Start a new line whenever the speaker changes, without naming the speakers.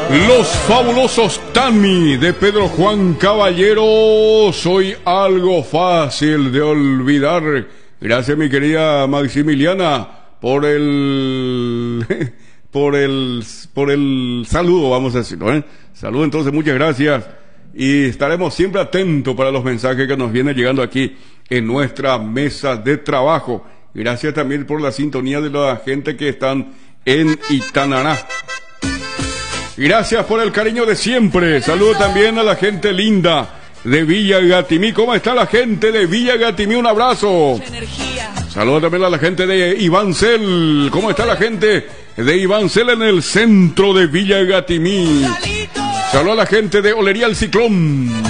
Los fabulosos Tami de Pedro Juan Caballero. Soy algo fácil de olvidar. Gracias, mi querida Maximiliana, por el por el saludo, vamos a decirlo, ¿eh? Saludo, entonces, muchas gracias. Y estaremos siempre atentos para los mensajes que nos vienen llegando aquí en nuestra mesa de trabajo. Gracias también por la sintonía de la gente que están en Itanará. Gracias por el cariño de siempre. Saludo también a la gente linda de Villa Gatimí. ¿Cómo está la gente de Villa Gatimí? Un abrazo. Saludo también a la gente de Ivancel. ¿Cómo está la gente de Ivancel en el centro de Villa Gatimí? Saludo a la gente de Olería El Ciclón.